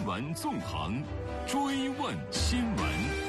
闻纵横，追问新闻。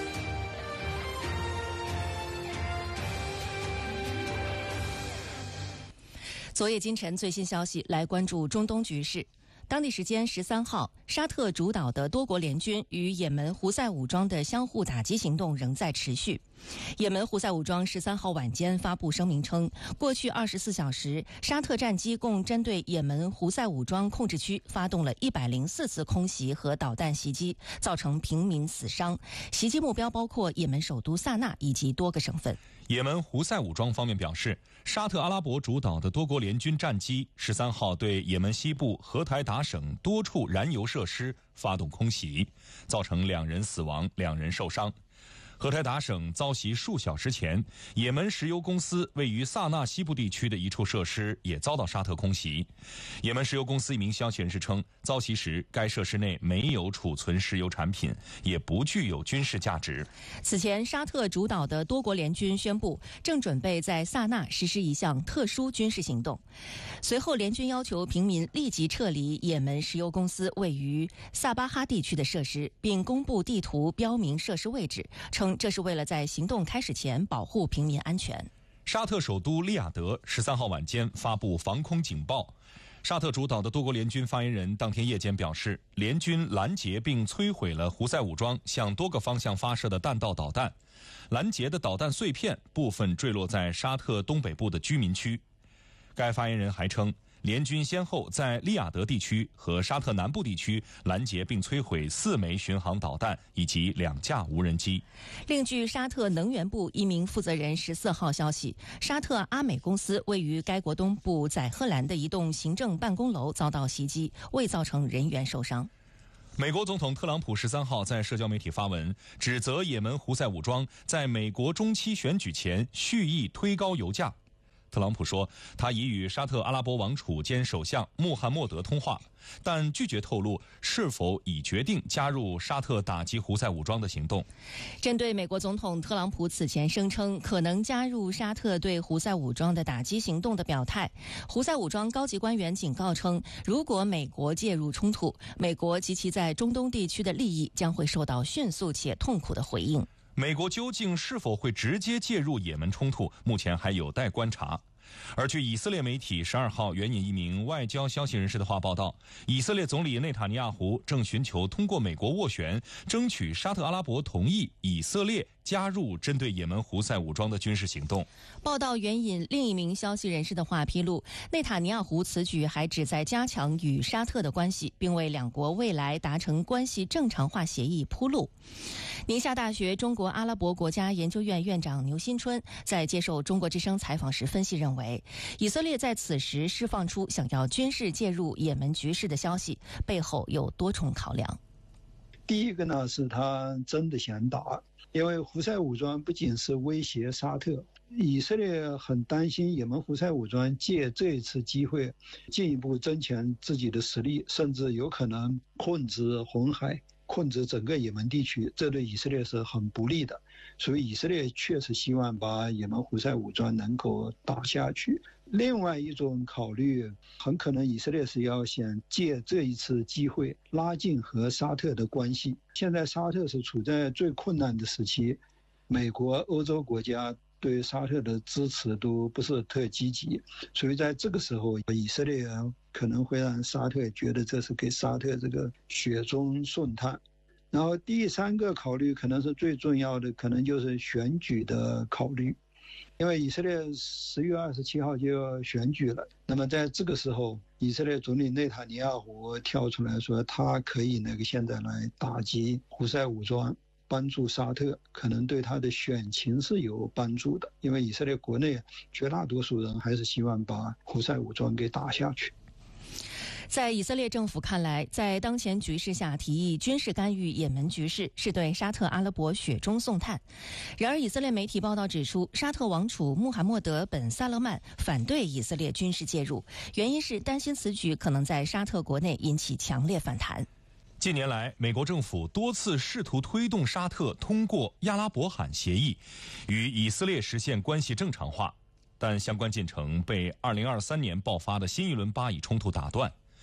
昨夜今晨最新消息，来关注中东局势。当地时间13号，沙特主导的多国联军与也门胡塞武装的相互打击行动仍在持续。也门胡塞武装13号晚间发布声明称，过去24小时，沙特战机共针对也门胡塞武装控制区发动了104次空袭和导弹袭击，造成平民死伤。袭击目标包括也门首都萨那以及多个省份。 也门胡塞武装方面表示，沙特阿拉伯主导的多国联军战机13号对也门西部荷台达省多处燃油设施发动空袭，造成2人死亡，2人受伤。荷台达省遭袭数小时前，也门石油公司位于萨那西部地区的一处设施也遭到沙特空袭。也门石油公司一名消息人士称，遭袭时该设施内没有储存石油产品，也不具有军事价值。 此前，沙特主导的多国联军宣布，正准备在萨那实施一项特殊军事行动。随后，联军要求平民立即撤离也门石油公司位于萨巴哈地区的设施，并公布地图标明设施位置，称这是为了在行动开始前保护平民安全。 沙特首都利雅得13号晚间发布防空警报。沙特主导的多国联军发言人当天夜间表示，联军拦截并摧毁了胡塞武装向多个方向发射的弹道导弹，拦截的导弹碎片部分坠落在沙特东北部的居民区。该发言人还称，联军先后在利雅得地区和沙特南部地区拦截并摧毁4枚巡航导弹以及2架无人机。 另据沙特能源部一名负责人14号消息，沙特阿美公司位于该国东部载荷兰的一栋行政办公楼遭到袭击，未造成人员受伤。 美国总统特朗普13号在社交媒体发文，指责也门胡塞武装在美国中期选举前蓄意推高油价。特朗普说，他已与沙特阿拉伯王储兼首相穆罕默德通话，但拒绝透露是否已决定加入沙特打击胡塞武装的行动。 针对美国总统特朗普此前声称可能加入沙特对胡塞武装的打击行动的表态，胡塞武装高级官员警告称，如果美国介入冲突，美国及其在中东地区的利益将会受到迅速且痛苦的回应。 美国究竟是否会直接介入也门冲突，目前还有待观察。而据以色列媒体12号援引一名外交消息人士的话报道，以色列总理内塔尼亚胡正寻求通过美国斡旋，争取沙特阿拉伯同意以色列加入针对也门胡塞武装的军事行动。 报道援引另一名消息人士的话披露，内塔尼亚胡此举还旨在加强与沙特的关系，并为两国未来达成关系正常化协议铺路。宁夏大学中国阿拉伯国家研究院院长牛新春在接受中国之声采访时分析认为，以色列在此时释放出想要军事介入也门局势的消息，背后有多重考量。 第一个呢，是他真的想打，因为胡塞武装不仅是威胁沙特，以色列很担心也门胡塞武装借这一次机会进一步增强自己的实力，甚至有可能控制红海，控制整个也门地区，这对以色列是很不利的。所以以色列确实希望把也门胡塞武装能够打下去。另外一种考虑，很可能以色列是要想借这一次机会拉近和沙特的关系。现在沙特是处在最困难的时期，美国、欧洲国家对沙特的支持都不是特积极，所以在这个时候，以色列可能会让沙特觉得这是给沙特这个雪中送炭。然后第三个考虑可能是最重要的，可能就是选举的考虑，因为以色列10月27号就要选举了。那么在这个时候，以色列总理内塔尼亚胡跳出来说，他可以现在来打击胡塞武装，帮助沙特，可能对他的选情是有帮助的。因为以色列国内绝大多数人还是希望把胡塞武装给打下去。 在以色列政府看来，在当前局势下提议军事干预也门局势，是对沙特阿拉伯雪中送炭。然而，以色列媒体报道指出，沙特王储穆罕默德本萨勒曼反对以色列军事介入，原因是担心此举可能在沙特国内引起强烈反弹。 近年来，美国政府多次试图推动沙特通过亚拉伯罕协议与以色列实现关系正常化，但相关进程被2023年爆发的新一轮巴以冲突打断。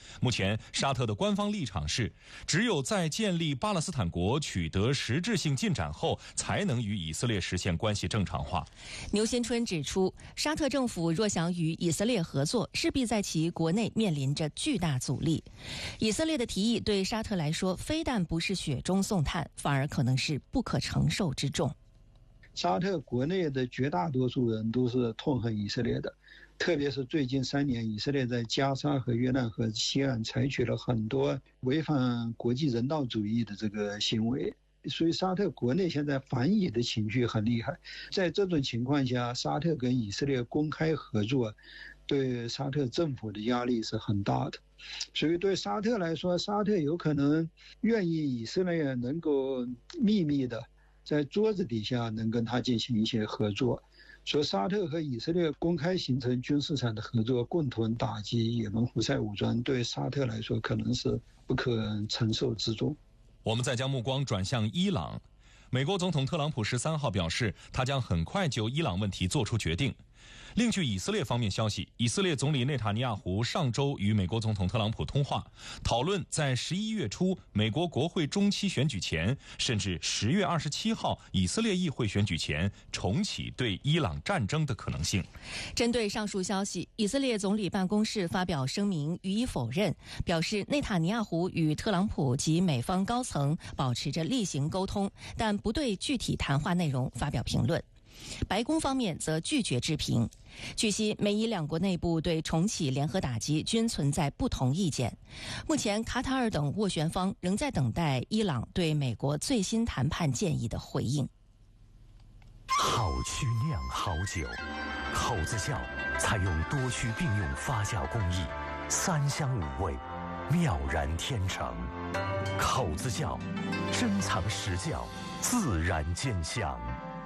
目前，沙特的官方立场是，只有在建立巴勒斯坦国取得实质性进展后，才能与以色列实现关系正常化。 牛先春指出，沙特政府若想与以色列合作，势必在其国内面临着巨大阻力。以色列的提议对沙特来说，非但不是雪中送炭，反而可能是不可承受之重。 沙特国内的绝大多数人都是痛恨以色列的，特别是最近3年，以色列在加沙和约旦河西岸采取了很多违反国际人道主义的这个行为，所以沙特国内现在反以的情绪很厉害。在这种情况下，沙特跟以色列公开合作，对沙特政府的压力是很大的。所以对沙特来说，沙特有可能愿意以色列能够秘密的在桌子底下能跟他进行一些合作，说沙特和以色列公开形成军事上的合作，共同打击也门胡塞武装，对沙特来说可能是不可承受之重。 我们再将目光转向伊朗，美国总统特朗普13号表示，他将很快就伊朗问题做出决定。另据以色列方面消息，以色列总理内塔尼亚胡上周与美国总统特朗普通话，讨论在11月初美国国会中期选举前，甚至10月27号以色列议会选举前重启对伊朗战争的可能性。 针对上述消息，以色列总理办公室发表声明予以否认，表示内塔尼亚胡与特朗普及美方高层保持着例行沟通，但不对具体谈话内容发表评论。白宫方面则拒绝置评。据悉，美伊两国内部对重启联合打击均存在不同意见。目前，卡塔尔等斡旋方仍在等待伊朗对美国最新谈判建议的回应。 好曲酿好酒，口子窖采用多区并用发酵工艺，3香5味，妙然天成。口子窖，珍藏实窖，自然见香。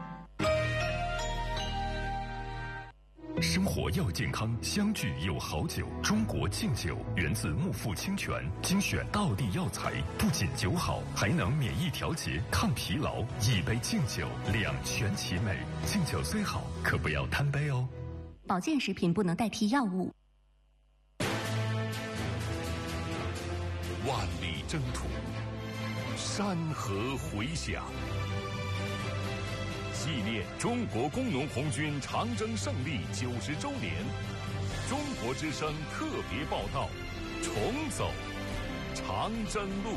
生活要健康，相聚有好酒。中国敬酒源自木富清泉，精选道地药材，不仅酒好，还能免疫调节、抗疲劳。一杯敬酒，两全其美。敬酒虽好，可不要贪杯哦。 保健食品不能代替药物。 万里征途，山河回响。纪念中国工农红军长征胜利90周年，中国之声特别报道：重走长征路。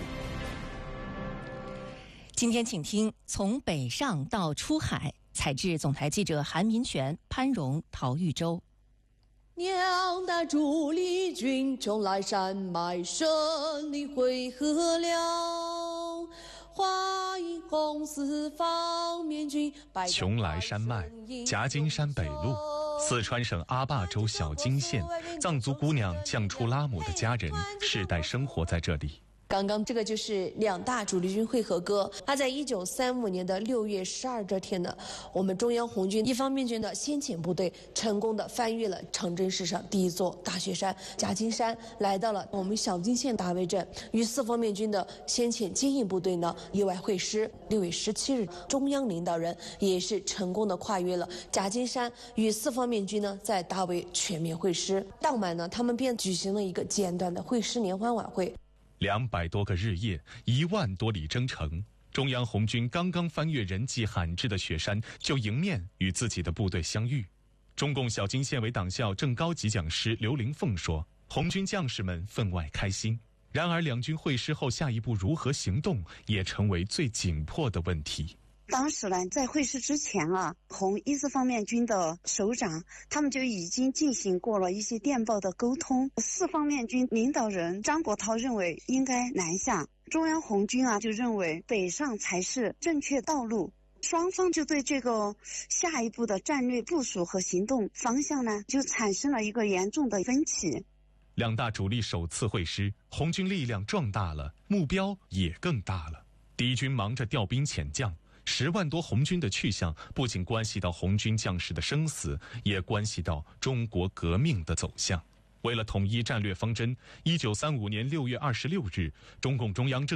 今天请听从北上到出海，采自总台记者韩民权、潘荣、陶玉洲。 娘带主力军终来山脉，顺利汇合了。华阴红四方面军， 邛崃山脉，夹金山北麓，四川省阿坝州小金县，藏族姑娘降出拉姆的家人世代生活在这里。 刚刚这个就是两大主力军会合歌，它在1935年的6月12这天呢，我们中央红军一方面军的先遣部队成功的翻越了长征史上第一座大雪山夹金山，来到了我们小金县大围镇，与四方面军的先遣接应部队呢意外会师。6月17日，中央领导人也是成功的跨越了夹金山，与四方面军呢在大围全面会师。当晚呢，他们便举行了一个简短的会师联欢晚会。 200多个日夜，1万多里征程，中央红军刚刚翻越人迹罕至的雪山，就迎面与自己的部队相遇。中共小金县委党校正高级讲师刘玲凤说：“红军将士们分外开心。”然而，两军会师后下一步如何行动，也成为最紧迫的问题。 当时呢，在会师之前啊，红一四方面军的首长他们就已经进行过了一些电报的沟通。四方面军领导人张国焘认为应该南下，中央红军啊就认为北上才是正确道路。双方就对这个下一步的战略部署和行动方向呢，就产生了一个严重的分歧。 两大主力首次会师，红军力量壮大了，目标也更大了。敌军忙着调兵遣将，10万多红军的去向不仅关系到红军将士的生死，也关系到中国革命的走向。为了统一战略方针，1935年6月26日，中共中央政